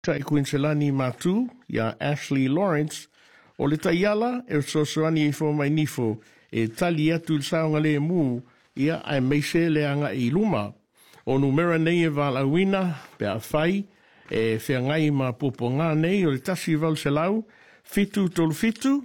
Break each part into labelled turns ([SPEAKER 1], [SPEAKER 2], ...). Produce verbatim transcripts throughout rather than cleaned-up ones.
[SPEAKER 1] Tai Quincelani Matu, ya Ashley Lawrence, o le taiala e sosoani i fo mai nifo e tali atu il saonga le mu ia ai meise le anga i luma. O numera nei e valawina pe a fai e whiangai ma poponga nei o le tasi val se lau, fitu tolu fitu,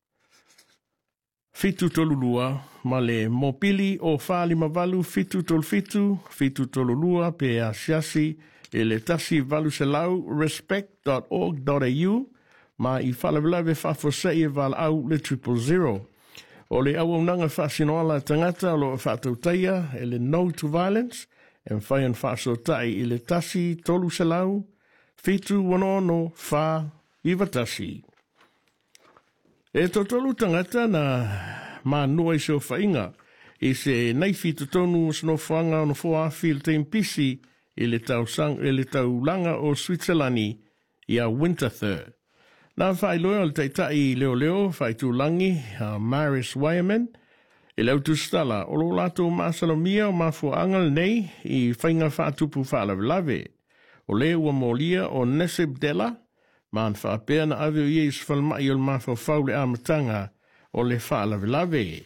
[SPEAKER 1] fitu tolu lua, ma le mopili o whaali mavalu fitu tolu fitu, fitu tolu lua pe a siasi e le tasi valu se lau respect dot org dot a u ma i whalawelawe whafosei e val au le triple zero. O le awaunanga whasinoala tangata o lo whatautaia e le no to violence e mwhai an whasotai i le tasi tolu se lau fitu wanono wha iwa tasi. E totolu tangata na ma nua i seo whainga i se naifi totonu sno whanga o no fua fil te impisi i le tau sang i le tau langa o Switzerlandi i a Winterthur. Nā whai loa o le taitai leo leo whai tūlangi a Maris Wyman i leo tustala o lo lato masalomia o mafua angal nei i whainga whaatupu whaalawe. O leo ua molia o Nesib Della ma an whaapea na aveo i eis whalmai o le mafua whaule amatanga o le whaalawe.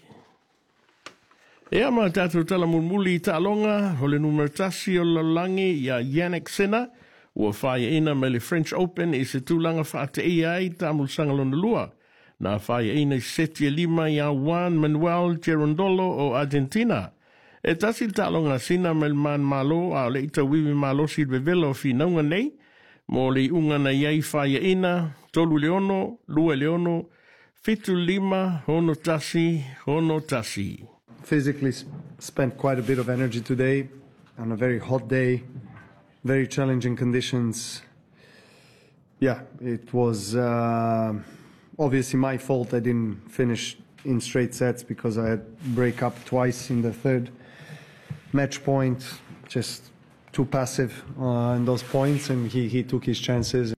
[SPEAKER 1] E ama tātou tala mulmuli ta alonga o le numeratasi o lalangi ia Yannick Sinner ua whaia ina me le French Open i se tūlanga whaate i ai tāmul sangalona lua. Nā whaia ina i seti e lima i a Juan Manuel Gerondolo o Argentina. E tasi ta alonga sina me le man malo a le ita wiwi malo si vevelo fi naunga nei mo le unga na iai whaia ina tolu leono, lua leono, fitu lima, hono tasi, hono tasi.
[SPEAKER 2] Physically spent quite a bit of energy today on a very hot day, very challenging conditions. Yeah, it was uh, obviously my fault I didn't finish in straight sets because I had break up twice in the third match point, just too passive uh, in those points, and he, he took his chances.